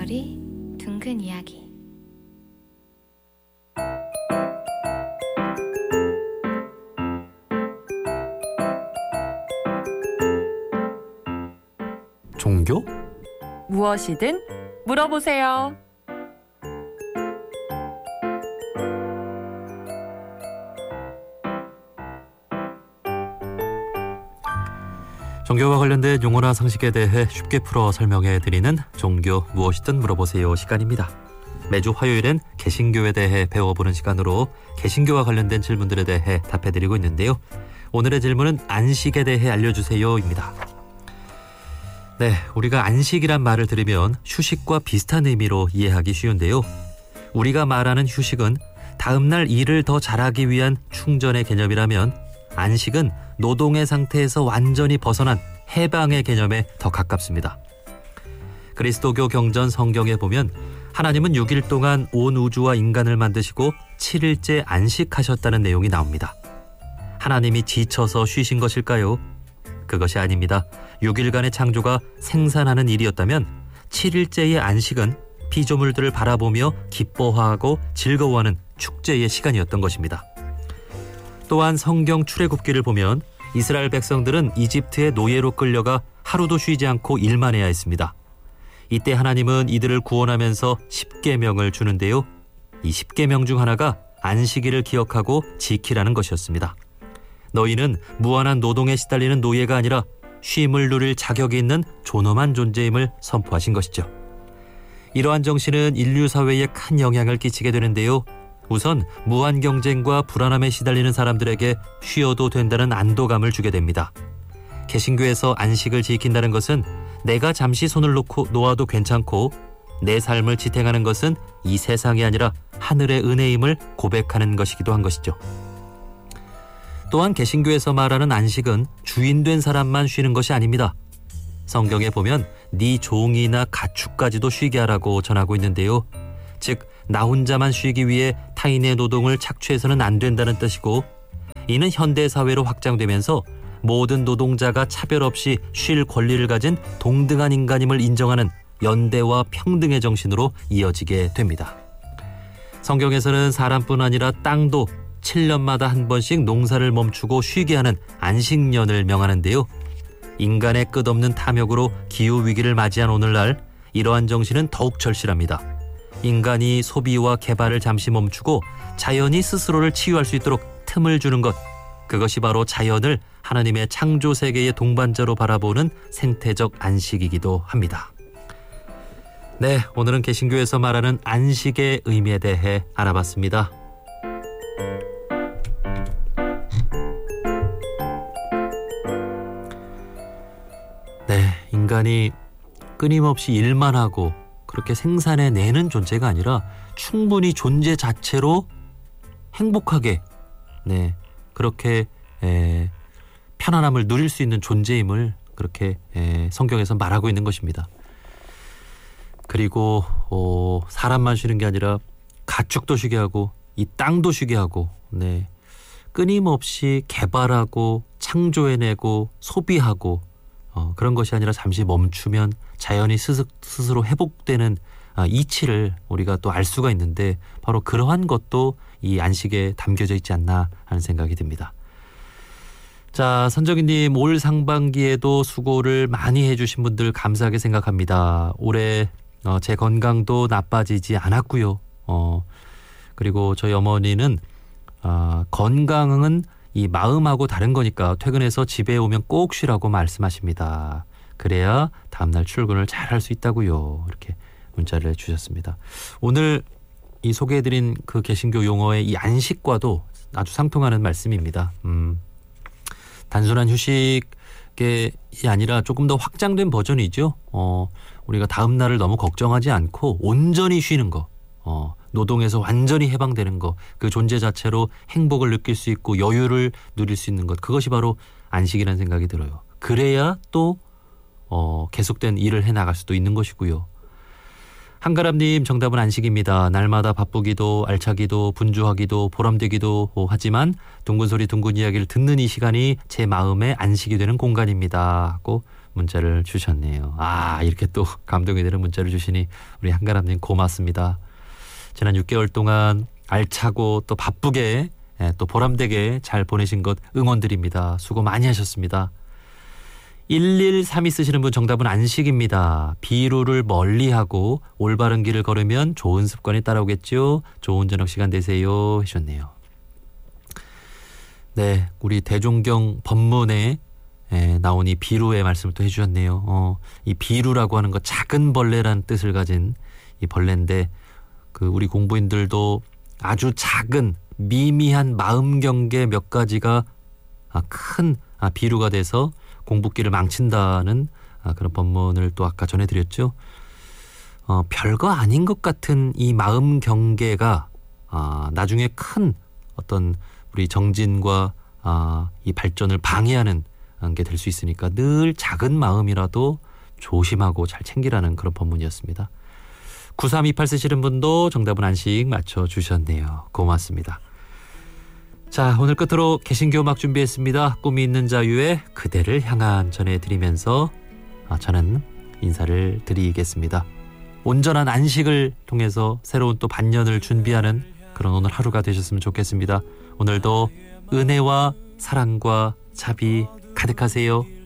소리 둥근 이야기. 종교? 무엇이든 물어보세요. 종교와 관련된 용어나 상식에 대해 쉽게 풀어 설명해드리는 종교 무엇이든 물어보세요 시간입니다. 매주 화요일엔 개신교에 대해 배워보는 시간으로 개신교와 관련된 질문들에 대해 답해드리고 있는데요. 오늘의 질문은 안식에 대해 알려주세요입니다. 네, 우리가 안식이란 말을 들으면 휴식과 비슷한 의미로 이해하기 쉬운데요. 우리가 말하는 휴식은 다음날 일을 더 잘하기 위한 충전의 개념이라면 안식은 노동의 상태에서 완전히 벗어난 해방의 개념에 더 가깝습니다. 그리스도교 경전 성경에 보면 하나님은 6일 동안 온 우주와 인간을 만드시고 7일째 안식하셨다는 내용이 나옵니다. 하나님이 지쳐서 쉬신 것일까요? 그것이 아닙니다. 6일간의 창조가 생산하는 일이었다면 7일째의 안식은 피조물들을 바라보며 기뻐하고 즐거워하는 축제의 시간이었던 것입니다. 또한 성경 출애굽기를 보면 이스라엘 백성들은 이집트의 노예로 끌려가 하루도 쉬지 않고 일만 해야 했습니다. 이때 하나님은 이들을 구원하면서 10계명을 주는데요. 이 10계명 중 하나가 안식일을 기억하고 지키라는 것이었습니다. 너희는 무한한 노동에 시달리는 노예가 아니라 쉼을 누릴 자격이 있는 존엄한 존재임을 선포하신 것이죠. 이러한 정신은 인류 사회에 큰 영향을 끼치게 되는데요. 우선 무한 경쟁과 불안함에 시달리는 사람들에게 쉬어도 된다는 안도감을 주게 됩니다. 개신교에서 안식을 지킨다는 것은 내가 잠시 손을 놓아도 괜찮고 내 삶을 지탱하는 것은 이 세상이 아니라 하늘의 은혜임을 고백하는 것이기도 한 것이죠. 또한 개신교에서 말하는 안식은 주인된 사람만 쉬는 것이 아닙니다. 성경에 보면 네 종이나 가축까지도 쉬게 하라고 전하고 있는데요. 즉 나 혼자만 쉬기 위해 타인의 노동을 착취해서는 안 된다는 뜻이고, 이는 현대사회로 확장되면서 모든 노동자가 차별 없이 쉴 권리를 가진 동등한 인간임을 인정하는 연대와 평등의 정신으로 이어지게 됩니다. 성경에서는 사람뿐 아니라 땅도 7년마다 한 번씩 농사를 멈추고 쉬게 하는 안식년을 명하는데요. 인간의 끝없는 탐욕으로 기후위기를 맞이한 오늘날 이러한 정신은 더욱 절실합니다. 인간이 소비와 개발을 잠시 멈추고 자연이 스스로를 치유할 수 있도록 틈을 주는 것, 그것이 바로 자연을 하나님의 창조 세계의 동반자로 바라보는 생태적 안식이기도 합니다. 네, 오늘은 개신교에서 말하는 안식의 의미에 대해 알아봤습니다. 네, 인간이 끊임없이 일만 하고 그렇게 생산해내는 존재가 아니라 충분히 존재 자체로 행복하게, 그렇게 편안함을 누릴 수 있는 존재임을 그렇게 성경에서 말하고 있는 것입니다. 그리고 사람만 쉬는 게 아니라 가축도 쉬게 하고 이 땅도 쉬게 하고, 끊임없이 개발하고 창조해내고 소비하고, 그런 것이 아니라 잠시 멈추면 자연이 스스로 회복되는 이치를 우리가 또 알 수가 있는데, 바로 그러한 것도 이 안식에 담겨져 있지 않나 하는 생각이 듭니다. 자, 선정희님, 올 상반기에도 수고를 많이 해주신 분들 감사하게 생각합니다. 올해 제 건강도 나빠지지 않았고요. 그리고 저희 어머니는 건강은 이 마음하고 다른 거니까 퇴근해서 집에 오면 꼭 쉬라고 말씀하십니다. 그래야 다음날 출근을 잘 할 수 있다고요. 이렇게 문자를 주셨습니다. 오늘 이 소개해드린 그 개신교 용어의 이 안식과도 아주 상통하는 말씀입니다. 단순한 휴식이 아니라 조금 더 확장된 버전이죠. 우리가 다음날을 너무 걱정하지 않고 온전히 쉬는 거, 노동에서 완전히 해방되는 것, 그 존재 자체로 행복을 느낄 수 있고 여유를 누릴 수 있는 것, 그것이 바로 안식이라는 생각이 들어요. 그래야 또 계속된 일을 해나갈 수도 있는 것이고요. 한가람님, 정답은 안식입니다. 날마다 바쁘기도 알차기도 분주하기도 보람되기도 하지만 둥근 소리 둥근 이야기를 듣는 이 시간이 제 마음의 안식이 되는 공간입니다 하고 문자를 주셨네요. 이렇게 또 감동이 되는 문자를 주시니 우리 한가람님 고맙습니다. 지난 6개월 동안 알차고 또 바쁘게 또 보람되게 잘 보내신 것 응원드립니다. 수고 많이 하셨습니다. 1132 쓰시는 분 정답은 안식입니다. 비루를 멀리하고 올바른 길을 걸으면 좋은 습관이 따라오겠죠. 좋은 저녁 시간 되세요 하셨네요. 네, 우리 대종경 법문에 나온 이 비루의 말씀을 또 해주셨네요. 이 비루라고 하는 거 작은 벌레라는 뜻을 가진 이 벌레인데 우리 공부인들도 아주 작은 미미한 마음 경계 몇 가지가 큰 비루가 돼서 공부길을 망친다는 그런 법문을 또 아까 전해드렸죠. 별거 아닌 것 같은 이 마음 경계가 나중에 큰 어떤 우리 정진과 이 발전을 방해하는 게 될 수 있으니까 늘 작은 마음이라도 조심하고 잘 챙기라는 그런 법문이었습니다. 9328 쓰시는 분도 정답은 안식 맞춰주셨네요. 고맙습니다. 자, 오늘 끝으로 개신교 음악 준비했습니다. 꿈이 있는 자유의 그대를 향한 전해드리면서 저는 인사를 드리겠습니다. 온전한 안식을 통해서 새로운 또 반년을 준비하는 그런 오늘 하루가 되셨으면 좋겠습니다. 오늘도 은혜와 사랑과 자비 가득하세요.